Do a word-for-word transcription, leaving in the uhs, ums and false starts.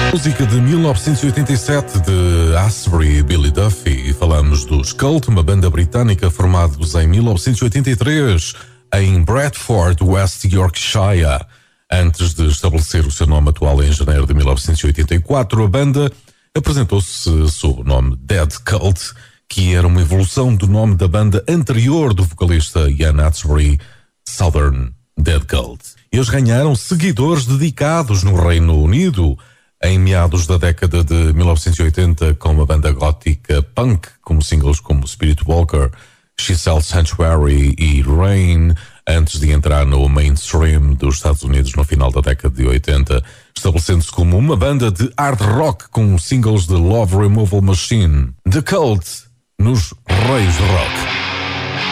Música de mil novecentos e oitenta e sete de Asbury e Billy Duffy. Falamos dos Cult, uma banda britânica formados em mil novecentos e oitenta e três em Bradford, West Yorkshire. Antes de estabelecer o seu nome atual em janeiro de mil novecentos e oitenta e quatro, a banda apresentou-se sob o nome Dead Cult, que era uma evolução do nome da banda anterior do vocalista Ian Astbury, Southern Dead Cult. Eles ganharam seguidores dedicados no Reino Unido em meados da década de mil novecentos e oitenta, com uma banda gótica punk, como singles como Spirit Walker, She Sells Sanctuary e Rain, antes de entrar no mainstream dos Estados Unidos no final da década de oitenta, estabelecendo-se como uma banda de hard rock com singles de Love Removal Machine. The Cult, nos Reis do Rock.